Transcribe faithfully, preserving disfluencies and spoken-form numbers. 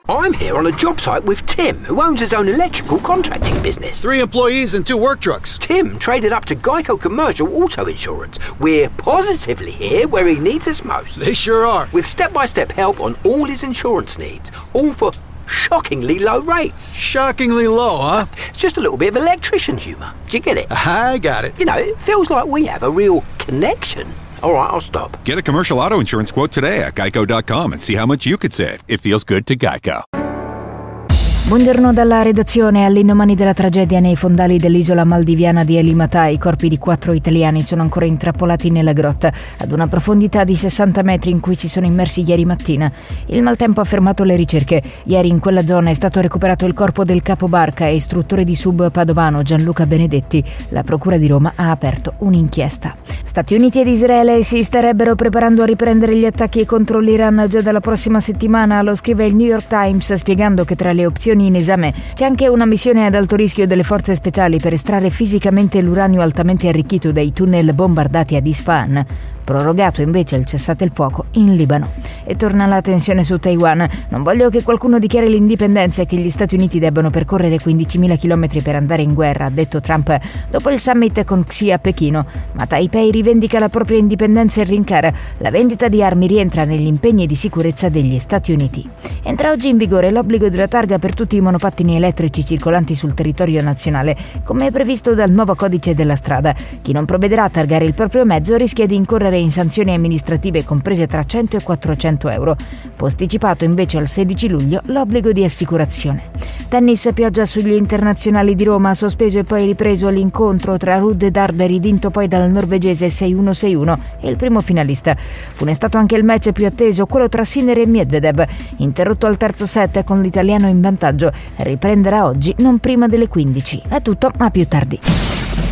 I'm here on a job site with Tim, who owns his own electrical contracting business. Three employees and two work trucks. Tim traded up to Geico Commercial Auto Insurance. We're positively here where he needs us most. They sure are. With step-by-step help on all his insurance needs, all for shockingly low rates. Shockingly low, huh? Just a little bit of electrician humour. Do you get it? I got it. You know, it feels like we have a real connection. All right, I'll stop. Get a commercial auto insurance quote today at geico dot com and see how much you could save. It feels good to Geico. Buongiorno dalla redazione. All'indomani della tragedia nei fondali dell'isola maldiviana di Elimatà, i corpi di quattro italiani sono ancora intrappolati nella grotta ad una profondità di sessanta metri in cui si sono immersi ieri mattina. Il maltempo ha fermato le ricerche. Ieri in quella zona è stato recuperato il corpo del capobarca e istruttore di sub padovano Gianluca Benedetti. La procura di Roma ha aperto un'inchiesta. Stati Uniti ed Israele si starebbero preparando a riprendere gli attacchi contro l'Iran già dalla prossima settimana, lo scrive il New York Times, spiegando che tra le opzioni in esame c'è anche una missione ad alto rischio delle forze speciali per estrarre fisicamente l'uranio altamente arricchito dai tunnel bombardati ad Isfahan. Prorogato invece il cessate il fuoco in Libano. E torna la tensione su Taiwan. Non voglio che qualcuno dichiari l'indipendenza e che gli Stati Uniti debbano percorrere quindicimila chilometri per andare in guerra, ha detto Trump dopo il summit con Xi a Pechino. Ma Taipei rivendica la propria indipendenza e rincara. La vendita di armi rientra negli impegni di sicurezza degli Stati Uniti. Entra oggi in vigore l'obbligo della targa per tutti i monopattini elettrici circolanti sul territorio nazionale, come previsto dal nuovo codice della strada. Chi non provvederà a targare il proprio mezzo rischia di incorrere in sanzioni amministrative comprese tra cento e quattrocento euro. Posticipato invece al sedici luglio l'obbligo di assicurazione. Tennis, pioggia sugli internazionali di Roma, sospeso e poi ripreso l'incontro tra Ruud e Darderi, vinto poi dal norvegese sei uno sei uno e il primo finalista. Funestato anche il match più atteso, quello tra Sinner e Medvedev, interrotto al terzo set con l'italiano in vantaggio. Riprenderà oggi non prima delle quindici. È tutto, a più tardi.